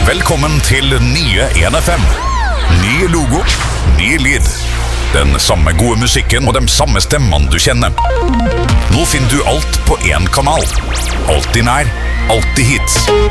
Velkommen til nye 1FM. Ny logo, ny lyd. Den samme gode musikken og de samme stemmene du kjenner. Nå finner du alt på én kanal. Alltid nær, alltid hits.